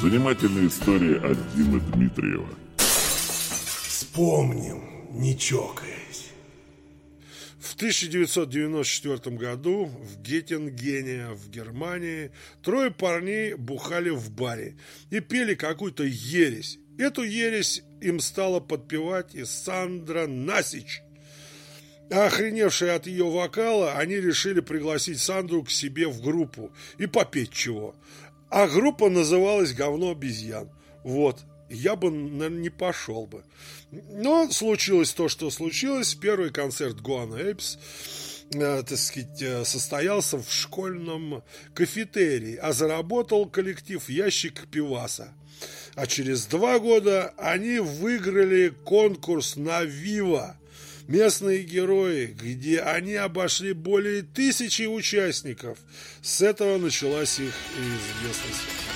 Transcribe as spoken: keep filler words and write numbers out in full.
Занимательная история от Димы Дмитриева. Вспомним, не чокаясь. В тысяча девятьсот девяносто четвёртом году в Геттингене, в Германии, трое парней бухали в баре и пели какую-то ересь. Эту ересь им стала подпевать и Сандра Насич. А охреневшие от ее вокала, они решили пригласить Сандру к себе в группу и попеть чего. А группа называлась «Говно обезьян». Вот, я бы, наверное, не пошел бы. Но случилось то, что случилось. Первый концерт Гуано Эйпс, э, так сказать, э, состоялся в школьном кафетерии, а заработал коллектив ящик пиваса. А через два года они выиграли конкурс на «Вива». Местные герои, где они обошли более тысячи участников. С этого началась их известность.